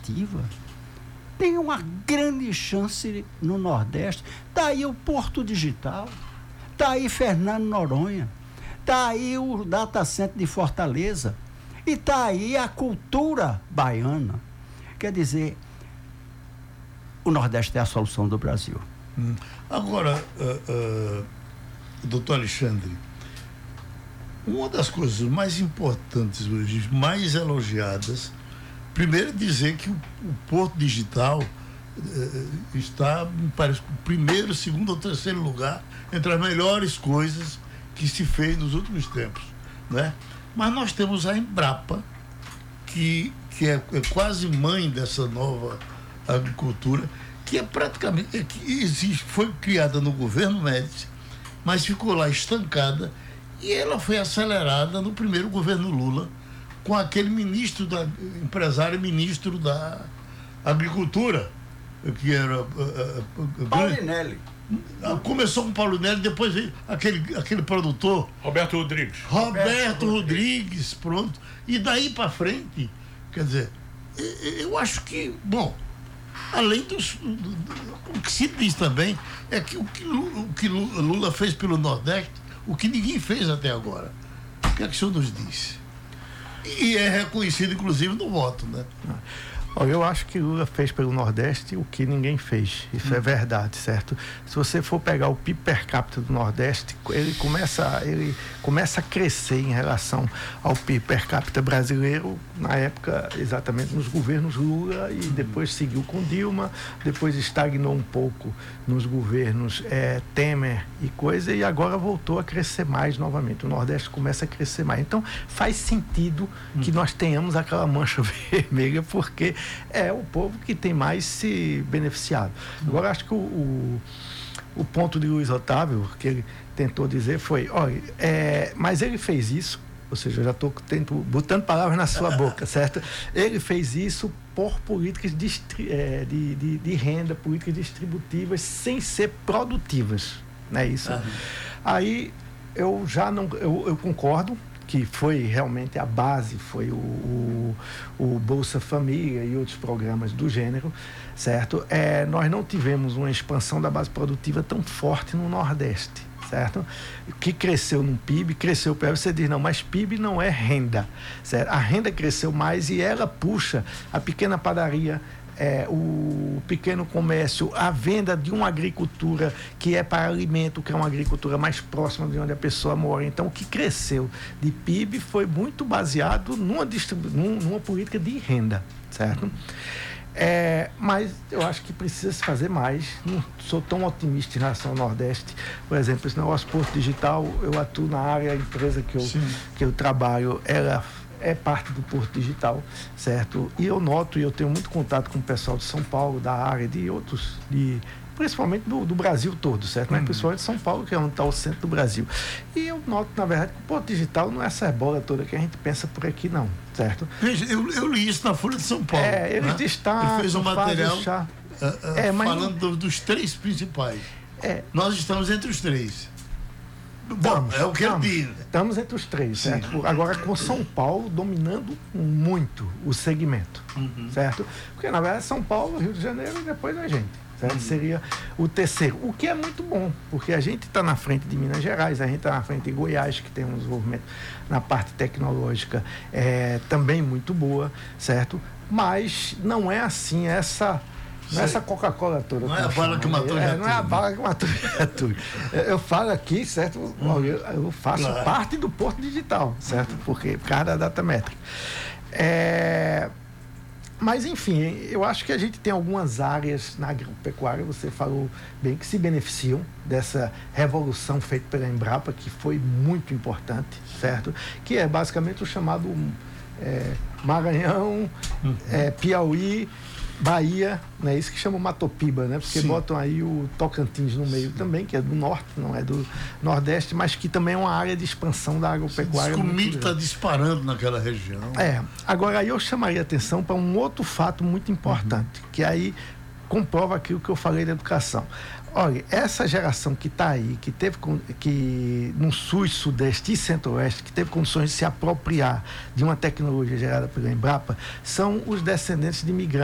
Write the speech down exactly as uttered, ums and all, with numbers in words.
extrativa tem uma grande chance no Nordeste. Está aí o Porto Digital, está aí Fernando Noronha, está aí o Data Center de Fortaleza e está aí a cultura baiana. Quer dizer, o Nordeste é a solução do Brasil. Hum. Agora, uh, uh, doutor Alexandre, uma das coisas mais importantes hoje, mais elogiadas, primeiro dizer que o, o Porto Digital uh, está, me parece, o primeiro, segundo ou terceiro lugar entre as melhores coisas que se fez nos últimos tempos, né? Mas nós temos a Embrapa, que, que é, é quase mãe dessa nova agricultura, que é praticamente, é, que existe, foi criada no governo Médici, mas ficou lá estancada, e ela foi acelerada no primeiro governo Lula, com aquele ministro da, empresário ministro da Agricultura, que era uh, uh, Paulinelli. Uh, começou com Paulinelli, depois veio aquele, aquele produtor Roberto Rodrigues. Roberto, Roberto Rodrigues. Rodrigues, pronto. E daí para frente, quer dizer, eu acho que, bom, além dos. Do, do, o que se diz também é que o que Lula, o que Lula fez pelo Nordeste, o que ninguém fez até agora. O que é que o senhor nos diz? E é reconhecido, inclusive, no voto, né? Olha, eu acho que Lula fez pelo Nordeste o que ninguém fez. Isso hum. é verdade, certo? Se você for pegar o P I B per capita do Nordeste, ele começa, ele começa a crescer em relação ao P I B per capita brasileiro, na época, exatamente nos governos Lula, e depois seguiu com Dilma, depois estagnou um pouco nos governos é, Temer e coisa, e agora voltou a crescer mais novamente. O Nordeste começa a crescer mais. Então, faz sentido hum. que nós tenhamos aquela mancha vermelha, porque é o povo que tem mais se beneficiado. Agora, acho que o, o, o ponto de Luiz Otávio, que ele tentou dizer foi, olha, é, mas ele fez isso, ou seja, eu já estou botando palavras na sua boca, certo? Ele fez isso por políticas de, é, de, de, de renda, políticas distributivas, sem ser produtivas, não é isso? Uhum. Aí, eu já não, eu, eu concordo, que foi realmente a base, foi o, o, o Bolsa Família e outros programas do gênero, certo? É, nós não tivemos uma expansão da base produtiva tão forte no Nordeste, certo? Que cresceu no P I B, cresceu para você diz, não, mas P I B não é renda, certo? A renda cresceu mais e ela puxa a pequena padaria, É, o pequeno comércio, a venda de uma agricultura que é para alimento, que é uma agricultura mais próxima de onde a pessoa mora. Então, o que cresceu de P I B foi muito baseado numa, distribu- numa política de renda, certo? É, mas eu acho que precisa se fazer mais. Não sou tão otimista em relação ao Nordeste. Por exemplo, esse negócio Porto Digital, eu atuo na área, a empresa que eu, que eu trabalho, ela é parte do Porto Digital, certo? E eu noto, e eu tenho muito contato com o pessoal de São Paulo, da área, de outros, de, principalmente do, do Brasil todo, certo? Uhum. Mas principalmente de São Paulo, que é onde está o centro do Brasil. E eu noto, na verdade, que o Porto Digital não é essa bola toda que a gente pensa por aqui, não, certo? Veja, eu, eu li isso na Folha de São Paulo. É, eles né? destacam, ele fez um material chá. Uh, uh, é, mas falando não... do, dos três principais. É. Nós estamos entre os três. Estamos, Bom, é o que estamos, eu digo. Estamos entre os três, certo? Agora com São Paulo dominando muito o segmento, uhum. certo? Porque na verdade São Paulo, Rio de Janeiro e depois a gente, certo? Uhum. Seria o terceiro, o que é muito bom, porque a gente está na frente de Minas Gerais, a gente está na frente de Goiás, que tem um desenvolvimento na parte tecnológica é, também muito boa, certo? Mas não é assim essa... Não é essa Coca-Cola toda. Não é a bala que matou é, Não é a bala que matou Getúlio. Eu falo aqui, certo? Hum. Eu, eu faço claro. parte do Porto Digital, certo? Hum. Porque, por causa da data métrica. É, mas, enfim, eu acho que a gente tem algumas áreas na agropecuária, você falou bem, que se beneficiam dessa revolução feita pela Embrapa, que foi muito importante, certo? Que é basicamente o chamado é, Maranhão, uhum. é, Piauí, Bahia, né? Isso que chama Matopiba, né? Porque Sim. botam aí o Tocantins no meio Sim. também, que é do norte, não é do nordeste, mas que também é uma área de expansão da agropecuária. O milho está disparando naquela região. É. Agora, aí eu chamaria atenção para um outro fato muito importante, uhum. que aí comprova aquilo que eu falei da educação. Olha, essa geração que está aí, que teve que no sul, sudeste e centro-oeste, que teve condições de se apropriar de uma tecnologia gerada pela Embrapa, são os descendentes de imigrantes